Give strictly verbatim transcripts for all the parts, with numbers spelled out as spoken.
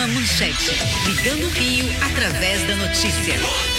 Programa Manchete, ligando o Rio através da notícia.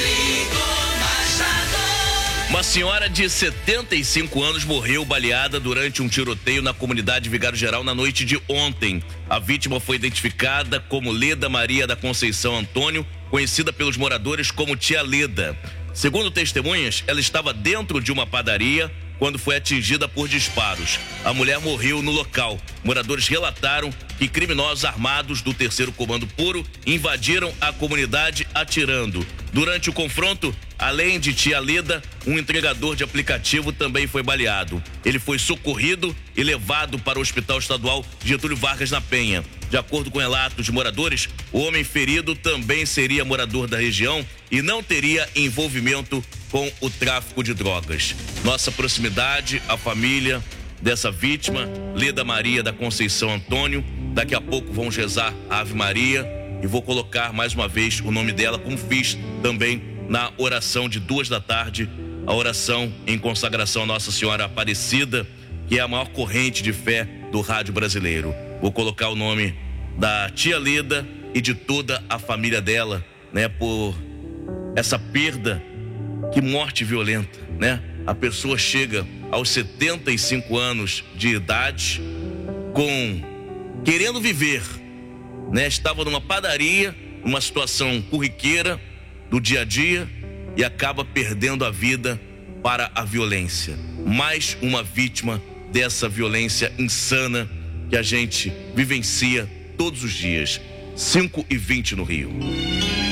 Uma senhora de setenta e cinco anos morreu baleada durante um tiroteio na comunidade Vigário Geral na noite de ontem. A vítima foi identificada como Leda Maria da Conceição Antônio, conhecida pelos moradores como Tia Leda. Segundo testemunhas, ela estava dentro de uma padaria quando foi atingida por disparos. A mulher morreu no local. Moradores relataram que criminosos armados do terceiro Comando Puro invadiram a comunidade atirando. Durante o confronto, além de Tia Leda, um entregador de aplicativo também foi baleado. Ele foi socorrido e levado para o Hospital Estadual Getúlio Vargas na Penha. De acordo com relatos de moradores, o homem ferido também seria morador da região e não teria envolvimento com o tráfico de drogas. Nossa proximidade à família dessa vítima, Leda Maria da Conceição Antônio. Daqui a pouco vamos rezar a Ave Maria e vou colocar mais uma vez o nome dela, como fiz também na oração de duas da tarde, a oração em consagração a Nossa Senhora Aparecida, que é a maior corrente de fé do rádio brasileiro. Vou colocar o nome da Tia Leda e de toda a família dela, né, por essa perda. Que morte violenta, né? A pessoa chega aos setenta e cinco anos de idade com querendo viver, né? Estava numa padaria, uma situação corriqueira do dia a dia e acaba perdendo a vida para a violência. Mais uma vítima dessa violência insana que a gente vivencia todos os dias. cinco e vinte no Rio.